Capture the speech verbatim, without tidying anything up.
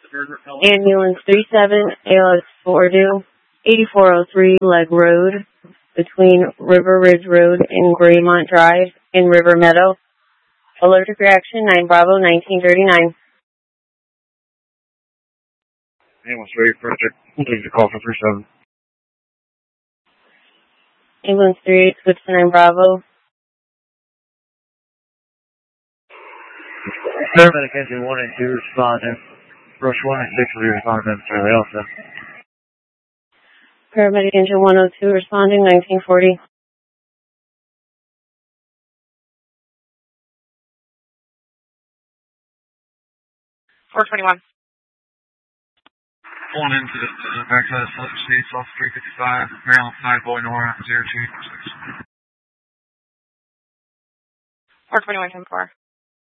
Ambulance three seven A L S four due, eighty-four oh three Leg Road, between River Ridge Road and Graymont Drive in River Meadow. Allergic reaction nine Bravo nineteen thirty-nine. Ambulance ready for check. We'll take the call for three seven. Ambulance three eight, switch to nine Bravo. Paramedic engine one and two responding. Rush one and six will be responding to Elsa. Paramedic engine one oh two responding, nineteen forty. four twenty-one. Pulling into the, to the backside of Slip States off three fifty-five, Maryland five Boy Nora, zero two six. four twenty-one, ten four.